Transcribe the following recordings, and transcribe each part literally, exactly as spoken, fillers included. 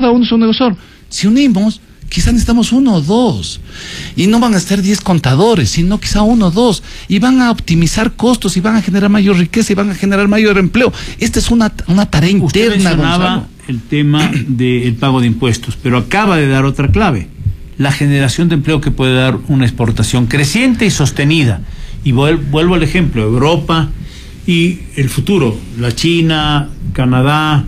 Venezuela uno es un negociador. Si unimos, quizá necesitamos uno o dos. Y no van a ser diez contadores, sino quizá uno o dos. Y van a optimizar costos y van a generar mayor riqueza y van a generar mayor empleo. Esta es una, una tarea interna. Usted mencionaba el tema del pago de impuestos, pero acaba de dar otra clave. La generación de empleo que puede dar una exportación creciente y sostenida. Y vuelvo al ejemplo, Europa y el futuro, la China, Canadá,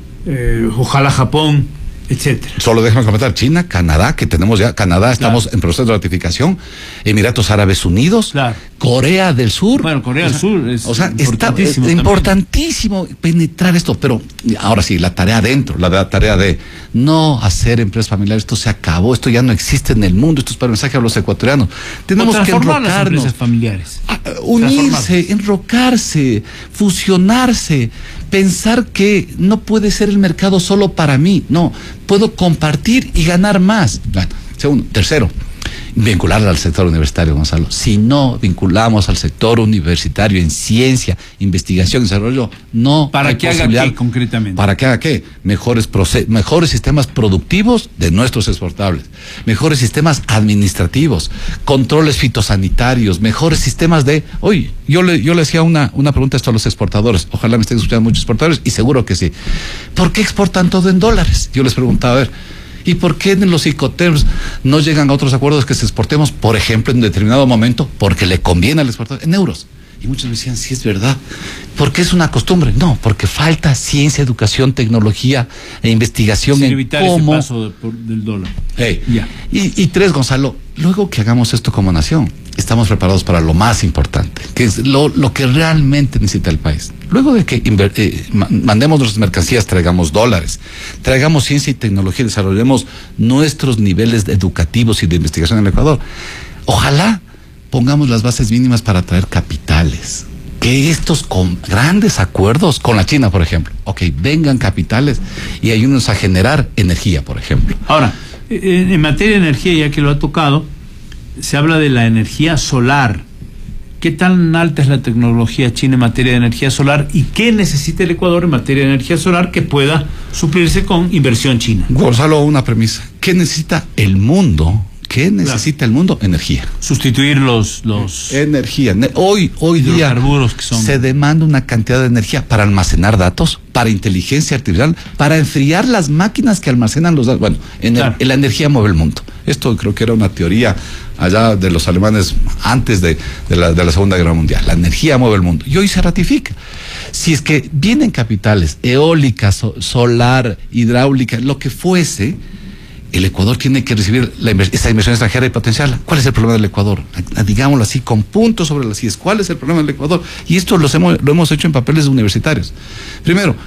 eh, ojalá Japón, etcétera. Solo déjame comentar, China, Canadá, que tenemos ya, Canadá estamos claro. en proceso de ratificación, Emiratos Árabes Unidos, claro. Corea del Sur. Bueno, Corea o del sea, Sur es o sea, importantísimo. Está, es importantísimo penetrar esto, pero ahora sí, la tarea adentro, la tarea de no hacer empresas familiares, esto se acabó, esto ya no existe en el mundo, esto es para el mensaje a los ecuatorianos. Tenemos que enrocarnos. Las empresas familiares. A, unirse, enrocarse, fusionarse, pensar que no puede ser el mercado solo para mí, no, puedo compartir y ganar más. Bueno, segundo, tercero, vincular al sector universitario, Gonzalo. Si no vinculamos al sector universitario en ciencia, investigación y desarrollo, no. ¿Para que haga qué concretamente? ¿Para que haga qué? Mejores, mejores sistemas productivos de nuestros exportables, mejores sistemas administrativos, controles fitosanitarios, mejores sistemas de... Oye, yo le, yo le hacía una, una pregunta a esto a los exportadores. Ojalá me estén escuchando muchos exportadores, y seguro que sí. ¿Por qué exportan todo en dólares? Yo les preguntaba, a ver, ¿y por qué en los Incoterms no llegan a otros acuerdos que se exportemos, por ejemplo, en determinado momento, porque le conviene al exportador, en euros? Y muchos me decían, sí, es verdad. ¿Por qué es una costumbre? No, porque falta ciencia, educación, tecnología e investigación sin en evitar cómo... ese paso de, por, del dólar. Hey. Yeah. Y, y tres, Gonzalo, luego que hagamos esto como nación, estamos preparados para lo más importante, que es lo, lo que realmente necesita el país. Luego de que eh, mandemos nuestras mercancías, traigamos dólares, traigamos ciencia y tecnología, desarrollemos nuestros niveles educativos y de investigación en el Ecuador. Ojalá pongamos las bases mínimas para traer capitales. Que estos con grandes acuerdos con la China, por ejemplo, ok, vengan capitales y ayúdenos a generar energía, por ejemplo. Ahora, en, en materia de energía, ya que lo ha tocado, se habla de la energía solar. ¿Qué tan alta es la tecnología china en materia de energía solar y qué necesita el Ecuador en materia de energía solar que pueda suplirse con inversión china? Gonzalo, una premisa. ¿Qué necesita el mundo? ¿Qué necesita claro. el mundo? Energía. Sustituir los... los energía. Hoy, hoy día que son... se demanda una cantidad de energía para almacenar datos, para inteligencia artificial, para enfriar las máquinas que almacenan los datos. Bueno, ener claro. la energía mueve el mundo. Esto creo que era una teoría allá de los alemanes antes de, de, la, de la Segunda Guerra Mundial. La energía mueve el mundo. Y hoy se ratifica. Si es que vienen capitales, eólica, so, solar, hidráulica, lo que fuese, el Ecuador tiene que recibir la inver esa inversión extranjera y potenciarla. ¿Cuál es el problema del Ecuador? Digámoslo así, con puntos sobre las sillas. ¿Cuál es el problema del Ecuador? Y esto los hemos, lo hemos hecho en papeles universitarios. Primero,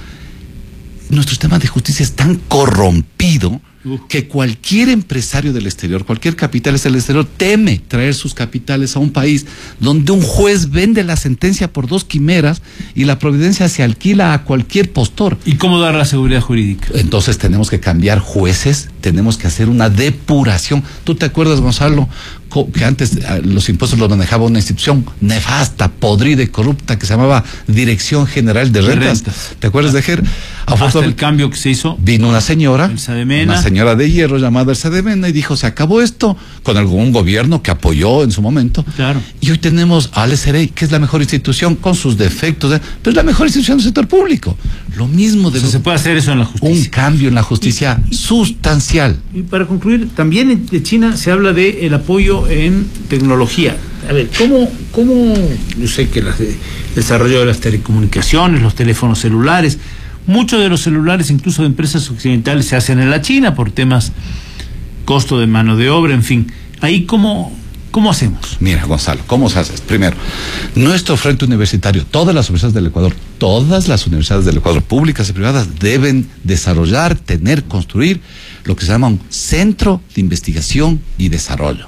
nuestro sistema de justicia es tan corrompido que cualquier empresario del exterior, cualquier capitalista del exterior teme traer sus capitales a un país donde un juez vende la sentencia por dos quimeras y la providencia se alquila a cualquier postor. ¿Y cómo dar la seguridad jurídica? Entonces tenemos que cambiar jueces, tenemos que hacer una depuración. ¿Tú te acuerdas, Gonzalo, que antes los impuestos los manejaba una institución nefasta, podrida y corrupta que se llamaba Dirección General de Rentas? De rentas. ¿Te acuerdas de Ger? Hasta el cambio que se hizo. Vino una señora, Elsa de Mena, una señora de hierro llamada Elsa de Mena, y dijo, se acabó esto, con algún gobierno que apoyó en su momento. Claro. Y hoy tenemos a Ale Cerey, que es la mejor institución con sus defectos, ¿eh? pero es la mejor institución del sector público. Lo mismo de... O sea, se puede hacer eso en la justicia. Un cambio en la justicia y, sustancial. Y para concluir, también de China se habla de el apoyo en tecnología. A ver, ¿cómo, cómo yo sé que las, el desarrollo de las telecomunicaciones, los teléfonos celulares, muchos de los celulares, incluso de empresas occidentales, se hacen en la China por temas, costo de mano de obra, en fin. Ahí, ¿cómo, cómo hacemos? Mira, Gonzalo, ¿cómo se hace? Primero, nuestro frente universitario, todas las universidades del Ecuador, todas las universidades del Ecuador, públicas y privadas, deben desarrollar, tener, construir lo que se llama un centro de investigación y desarrollo.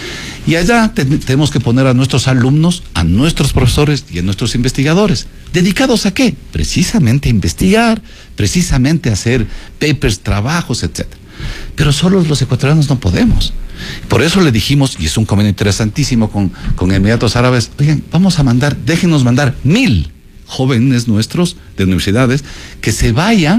Y allá te tenemos que poner a nuestros alumnos, a nuestros profesores y a nuestros investigadores. ¿Dedicados a qué? Precisamente a investigar, precisamente a hacer papers, trabajos, etcétera. Pero solo los ecuatorianos no podemos. Por eso le dijimos, y es un convenio interesantísimo con, con Emiratos Árabes, oigan, vamos a mandar, déjenos mandar mil jóvenes nuestros de universidades que se vayan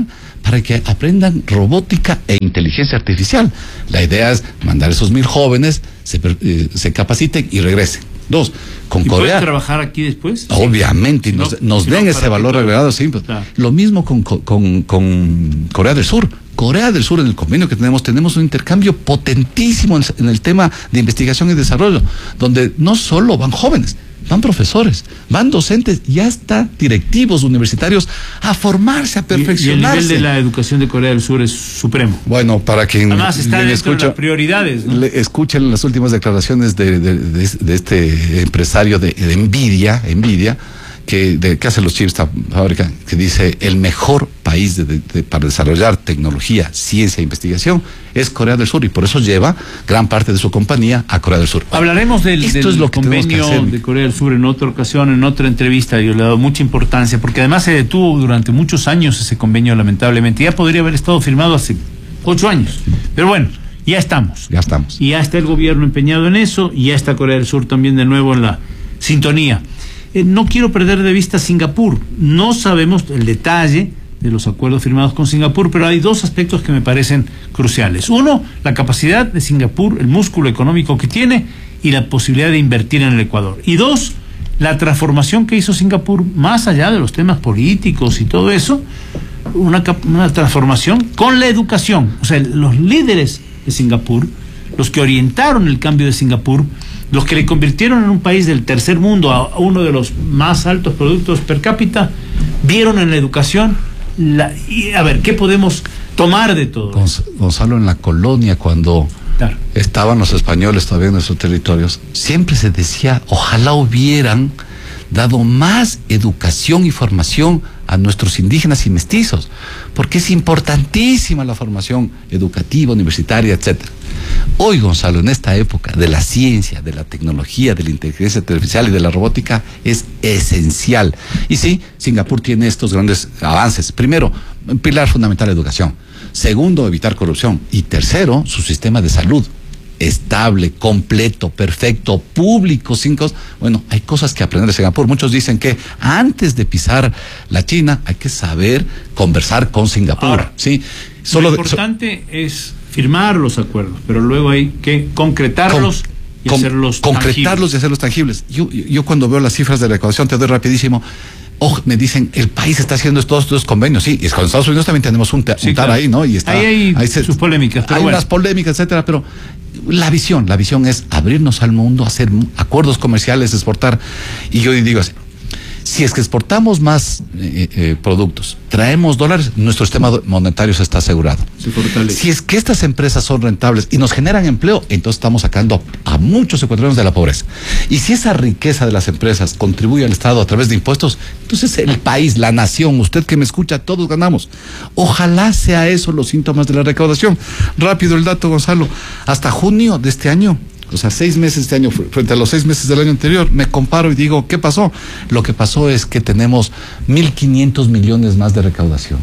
para que aprendan robótica e inteligencia artificial. La idea es mandar a esos mil jóvenes, se, eh, se capaciten y regresen. Dos, con ¿Y Corea. ¿Pueden trabajar aquí después? Obviamente, sí. y nos, si no, nos si den no, ese valor agregado. Sí, pues, claro. Lo mismo con, con, con Corea del Sur. Corea del Sur, en el convenio que tenemos, tenemos un intercambio potentísimo en, en el tema de investigación y desarrollo, donde no solo van jóvenes, van profesores, van docentes y hasta directivos universitarios a formarse, a perfeccionarse. Y, y el nivel de la educación de Corea del Sur es supremo. Bueno, para quien además está dentro escucha, de las prioridades, ¿no? Le, escuchen las últimas declaraciones de, de, de, de este empresario de, de Nvidia, Nvidia, que, de, que hace los chips, esta fábrica, que dice el mejor país de, de, de, para desarrollar tecnología, ciencia e investigación es Corea del Sur, y por eso lleva gran parte de su compañía a Corea del Sur. Hablaremos del, Esto del es lo que convenio que de Corea del Sur en otra ocasión, en otra entrevista. Yo le he dado mucha importancia, porque además se detuvo durante muchos años ese convenio, lamentablemente. Ya podría haber estado firmado hace ocho años, pero bueno, ya estamos. Ya estamos. Y ya está el gobierno empeñado en eso, y ya está Corea del Sur también de nuevo en la sintonía. Eh, no quiero perder de vista Singapur. No sabemos el detalle de los acuerdos firmados con Singapur, pero hay dos aspectos que me parecen cruciales. Uno, la capacidad de Singapur, el músculo económico que tiene y la posibilidad de invertir en el Ecuador. Y dos, la transformación que hizo Singapur, más allá de los temas políticos y todo eso, una, una transformación con la educación. O sea, los líderes de Singapur, los que orientaron el cambio de Singapur, los que le convirtieron en un país del tercer mundo a uno de los más altos productos per cápita, vieron en la educación la, y a ver, ¿qué podemos tomar de todo? Gonzalo, en la colonia, cuando claro. estaban los españoles todavía en nuestros territorios, siempre se decía, ojalá hubieran dado más educación y formación a nuestros indígenas y mestizos, porque es importantísima la formación educativa, universitaria, etcétera. Hoy, Gonzalo, en esta época de la ciencia, de la tecnología, de la inteligencia artificial y de la robótica, es esencial. Y sí, Singapur tiene estos grandes avances. Primero, pilar fundamental de educación. Segundo, evitar corrupción. Y tercero, su sistema de salud. Estable, completo, perfecto, público, sin cosas. Bueno, hay cosas que aprender de Singapur. Muchos dicen que antes de pisar la China hay que saber conversar con Singapur. Ahora, ¿sí? Solo lo importante de, so, es firmar los acuerdos, pero luego hay que concretarlos con, y con, hacerlos concretarlos tangibles. y hacerlos tangibles. Yo, yo, yo cuando veo las cifras de recaudación, te doy rapidísimo. Oh, me dicen, el país está haciendo todos estos convenios, sí, y con Estados Unidos también tenemos un, te, sí, un tar claro. ahí, ¿no? Y está, ahí hay ahí se, sus polémicas, pero hay bueno. unas polémicas, etcétera, pero la visión, la visión es abrirnos al mundo, hacer acuerdos comerciales, exportar, y yo digo así, si es que exportamos más eh, eh, productos, traemos dólares, nuestro sistema monetario se está asegurado. Se fortalece. Si es que estas empresas son rentables y nos generan empleo, entonces estamos sacando a muchos ecuatorianos de la pobreza. Y si esa riqueza de las empresas contribuye al Estado a través de impuestos, entonces el país, la nación, usted que me escucha, todos ganamos. Ojalá sea eso los síntomas de la recaudación. Rápido el dato, Gonzalo. Hasta junio de este año, o sea, seis meses este año frente a los seis meses del año anterior, me comparo y digo, ¿qué pasó? Lo que pasó es que tenemos mil quinientos millones más de recaudación.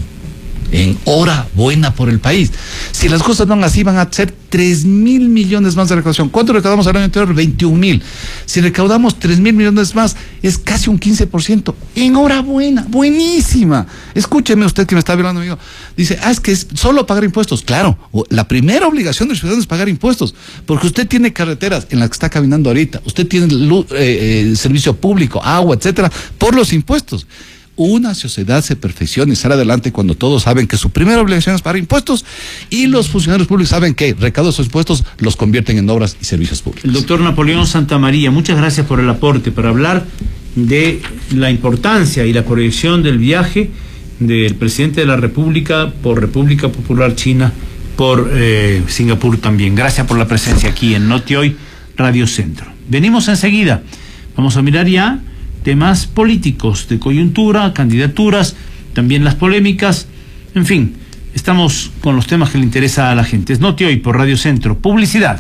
En hora buena por el país. Si las cosas van así, van a ser tres mil millones más de recaudación. ¿Cuánto recaudamos el año anterior? veintiún mil. Si recaudamos tres mil millones más, es casi un quince por ciento. Enhorabuena, buenísima. Escúcheme usted que me está hablando, amigo. Dice, ah, es que es solo pagar impuestos. Claro, la primera obligación del ciudadano es pagar impuestos, porque usted tiene carreteras en las que está caminando ahorita, usted tiene luz, eh, eh, servicio público, agua, etcétera, por los impuestos. Una sociedad se perfecciona y sale adelante cuando todos saben que su primera obligación es pagar impuestos, y los funcionarios públicos saben que recaudan esos impuestos, los convierten en obras y servicios públicos. El doctor Napoleón Santamaría, muchas gracias por el aporte para hablar de la importancia y la proyección del viaje del presidente de la República por República Popular China, por eh, Singapur también. Gracias por la presencia aquí en Noti Hoy Radio Centro. Venimos enseguida. Vamos a mirar ya temas políticos, de coyuntura, candidaturas, también las polémicas, en fin, estamos con los temas que le interesa a la gente. Es Noti Hoy por Radio Centro. Publicidad.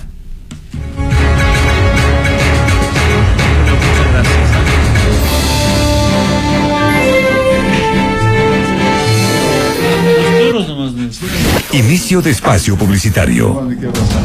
Inicio de espacio publicitario.